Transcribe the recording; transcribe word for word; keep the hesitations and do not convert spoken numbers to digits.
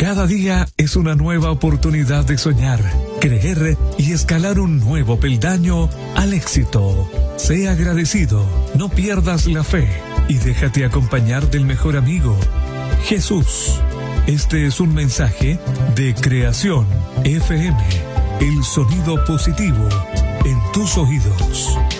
Cada día es una nueva oportunidad de soñar, creer y escalar un nuevo peldaño al éxito. Sé agradecido, no pierdas la fe y déjate acompañar del mejor amigo, Jesús. Este es un mensaje de Creación F M, el sonido positivo en tus oídos.